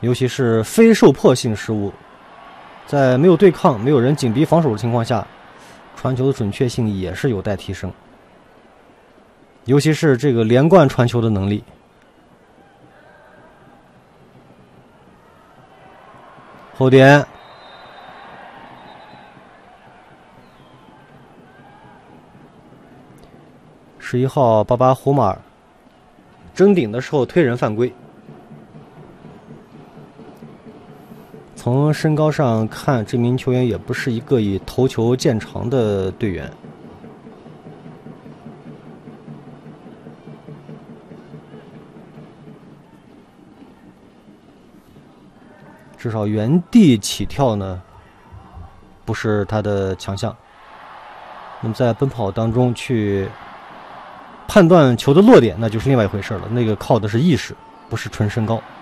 尤其是非受迫性失误，在没有对抗、没有人紧逼防守的情况下，传球的准确性也是有待提升。尤其是这个连贯传球的能力。后点，11号巴巴胡马尔争顶的时候推人犯规。从身高上看，这名球员也不是一个以头球见长的队员。至少原地起跳呢，不是他的强项。那么在奔跑当中去判断球的落点，那就是另外一回事了。那个靠的是意识，不是纯身高。